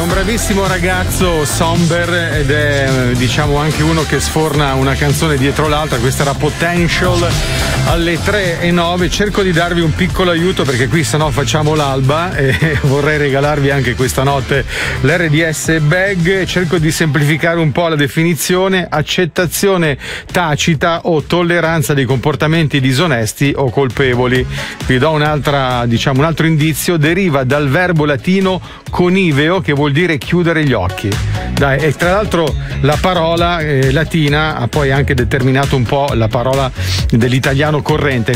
un bravissimo ragazzo, Somber, ed è diciamo anche uno che sforna una canzone dietro l'altra. Questa era Potential alle 3:09. Cerco di darvi un piccolo aiuto perché qui sennò facciamo l'alba e vorrei regalarvi anche questa notte l'RDS Bag. Cerco di semplificare un po' la definizione: accettazione tacita o tolleranza dei comportamenti disonesti o colpevoli. Vi do un altro indizio: deriva dal verbo latino coniveo, che vuol dire chiudere gli occhi. Dai, e tra l'altro la parola latina ha poi anche determinato un po' la parola dell'italiano corrente.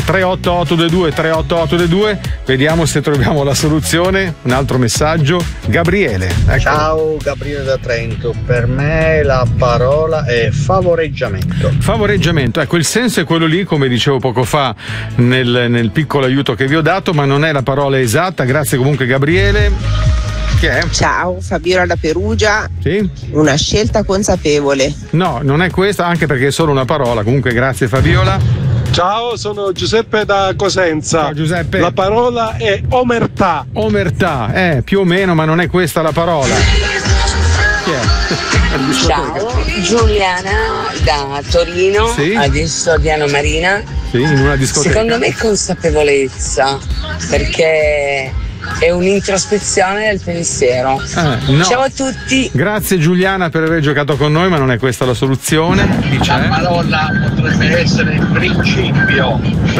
38822, vediamo se troviamo la soluzione. Un altro messaggio, Gabriele. Ecco. Ciao, Gabriele da Trento. Per me la parola è favoreggiamento. Favoreggiamento, ecco, il senso è quello lì, come dicevo poco fa nel piccolo aiuto che vi ho dato, ma non è la parola esatta. Grazie comunque, Gabriele. Chi è? Ciao, Fabiola da Perugia. Sì? Una scelta consapevole. No, non è questa, anche perché è solo una parola. Comunque grazie, Fabiola. Ciao, sono Giuseppe da Cosenza. Ciao, Giuseppe. La parola è omertà. Omertà, più o meno, ma non è questa la parola. Chi è? Ciao, Giuliana da Torino, sì? Adesso Diana Marina. Sì, in una discoteca. Secondo me consapevolezza, perché è un'introspezione del pensiero. No. Ciao a tutti. Grazie Giuliana per aver giocato con noi, ma non è questa la soluzione. La parola potrebbe essere principio.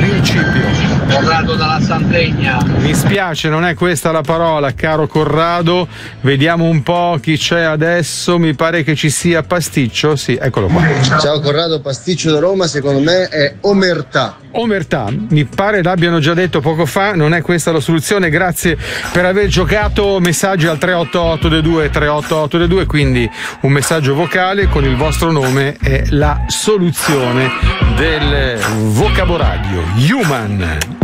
Corrado dalla Sardegna. Mi spiace, non è questa la parola, caro Corrado. Vediamo un po' chi c'è adesso. Mi pare che ci sia Pasticcio. Sì, eccolo qua. Ciao Corrado, Pasticcio da Roma. Secondo me è omertà. Omertà, mi pare l'abbiano già detto poco fa, non è questa la soluzione. Grazie per aver giocato. Messaggi al 38822, quindi un messaggio vocale con il vostro nome è la soluzione del vocabolario. Human.